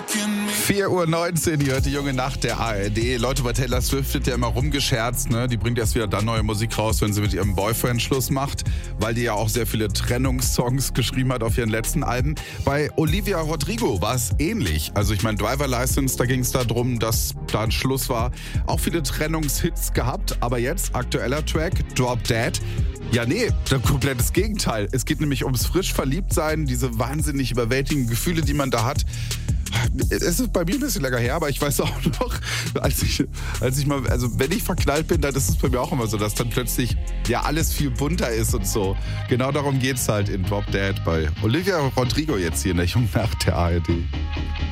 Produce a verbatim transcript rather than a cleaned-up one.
vier Uhr neunzehn, die hört die junge Nacht der A R D. Leute, bei Taylor Swift wird ja immer rumgescherzt, ne? Die bringt erst wieder dann neue Musik raus, wenn sie mit ihrem Boyfriend Schluss macht, weil die ja auch sehr viele Trennungssongs geschrieben hat auf ihren letzten Alben. Bei Olivia Rodrigo war es ähnlich. Also ich meine, Driver License, da ging es darum, dass da ein Schluss war. Auch viele Trennungshits gehabt, aber jetzt aktueller Track, Drop Dead. Ja, nee, das komplettes Gegenteil. Es geht nämlich ums frisch Verliebtsein, diese wahnsinnig überwältigenden Gefühle, die man da hat. Es ist bei mir ein bisschen länger her, aber ich weiß auch noch, als ich, als ich mal, also wenn ich verknallt bin, dann ist es bei mir auch immer so, dass dann plötzlich ja alles viel bunter ist und so. Genau darum geht's halt in Drop Dead bei Olivia Rodrigo jetzt hier in der jungen Nacht der A R D.